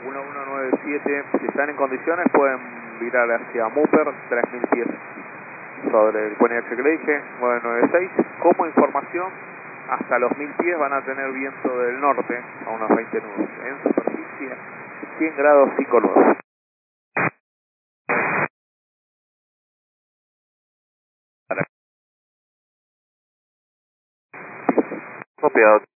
1197, si están en condiciones pueden virar hacia Mupper, 3000 pies sobre el QNH que le dije, 996. Como información, hasta los 1000 pies van a tener viento del norte a unos 20 nudos. En superficie, 100 grados 5 nudos. Copiado.